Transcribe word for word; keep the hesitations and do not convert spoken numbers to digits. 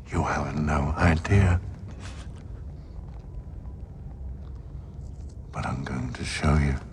You have no idea. But I'm going to show you.